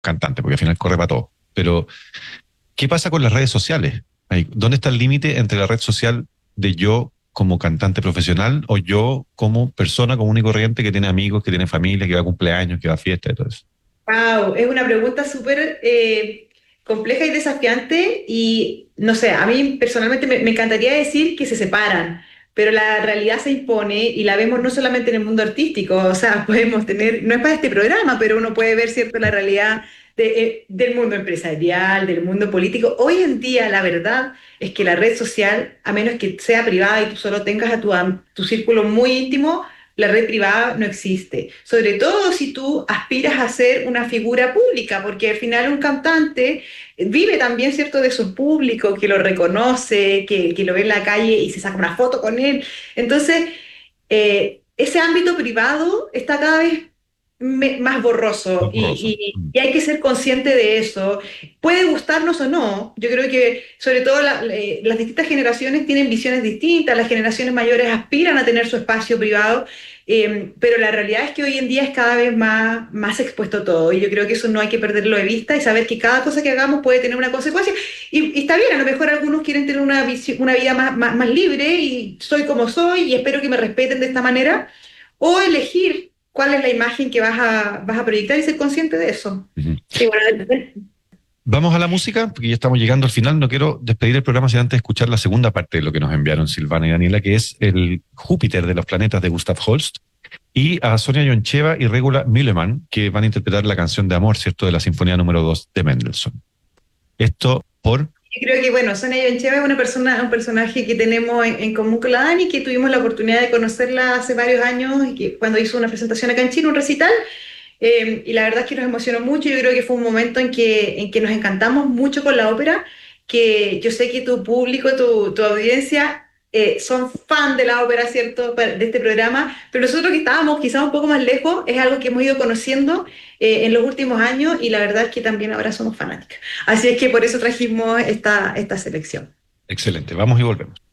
cantante, porque al final corre para todo. Pero, ¿qué pasa con las redes sociales? ¿Dónde está el límite entre la red social de yo como cantante profesional o yo como persona común y corriente que tiene amigos, que tiene familia, que va a cumpleaños, que va a fiestas y todo eso? Wow, es una pregunta súper compleja y desafiante y no sé, a mí personalmente me encantaría decir que se separan, pero la realidad se impone y la vemos no solamente en el mundo artístico, o sea, podemos tener, no es para este programa, pero uno puede ver, ¿cierto?, la realidad del mundo empresarial, del mundo político. Hoy en día la verdad es que la red social, a menos que sea privada y tú solo tengas a tu círculo muy íntimo, la red privada no existe, sobre todo si tú aspiras a ser una figura pública, porque al final un cantante vive también, ¿cierto?, de su público, que lo reconoce, que lo ve en la calle y se saca una foto con él. Entonces, ese ámbito privado está cada vez más borroso Horroroso. y hay que ser consciente de eso. Puede gustarnos o no. Yo creo que sobre todo las distintas generaciones tienen visiones distintas, las generaciones mayores aspiran a tener su espacio privado, pero la realidad es que hoy en día es cada vez más expuesto todo y yo creo que eso no hay que perderlo de vista y saber que cada cosa que hagamos puede tener una consecuencia y está bien, a lo mejor algunos quieren tener una vida más libre y soy como soy y espero que me respeten de esta manera o elegir cuál es la imagen que vas a proyectar y ser consciente de eso. Ujú. Sí, bueno, Vamos a la música, porque ya estamos llegando al final. No quiero despedir el programa sin antes escuchar la segunda parte de lo que nos enviaron Silvana y Daniela, que es el Júpiter de los planetas de Gustav Holst, y a Sonia Yoncheva y Regula Millemann, que van a interpretar la canción de amor, ¿cierto?, de la Sinfonía número 2 de Mendelssohn. Esto por... yo creo que, bueno, Sonia Yoncheva es un personaje que tenemos en común con la Dani, que tuvimos la oportunidad de conocerla hace varios años, y que cuando hizo una presentación acá en Chile, un recital, y la verdad es que nos emocionó mucho. Yo creo que fue un momento en que nos encantamos mucho con la ópera, que yo sé que tu público, tu audiencia, son fan de la ópera, ¿cierto?, de este programa, pero nosotros que estábamos quizás un poco más lejos, es algo que hemos ido conociendo en los últimos años y la verdad es que también ahora somos fanáticas. Así es que por eso trajimos esta selección. Excelente, vamos y volvemos.